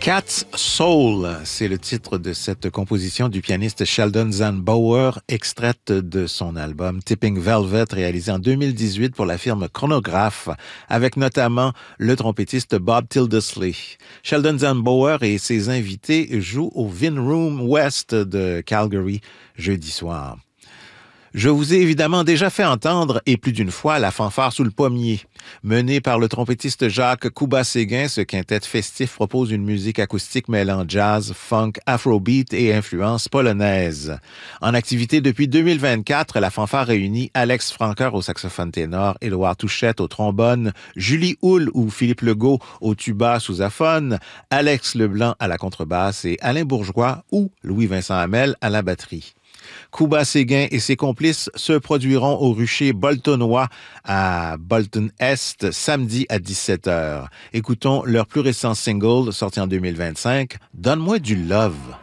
Cat's Soul, c'est le titre de cette composition du pianiste Sheldon Zanbauer, extraite de son album Tipping Velvet, réalisé en 2018 pour la firme Chronograph, avec notamment le trompettiste Bob Tildesley. Sheldon Zanbauer et ses invités jouent au Vin Room West de Calgary jeudi soir. Je vous ai évidemment déjà fait entendre, et plus d'une fois, la fanfare sous le pommier. Mené par le trompettiste Jacques Couba-Séguin, ce quintet festif propose une musique acoustique mêlant jazz, funk, afrobeat et influences polonaises. En activité depuis 2024, la fanfare réunit Alex Franker au saxophone ténor, Édouard Touchette au trombone, Julie Houle ou Philippe Legault au tuba sousaphone, Alex Leblanc à la contrebasse et Alain Bourgeois ou Louis-Vincent Hamel à la batterie. Couba-Séguin et ses complices se produiront au rucher boltonois à Bolton-Est samedi à 17h. Écoutons leur plus récent single sorti en 2025, Donne-moi du love.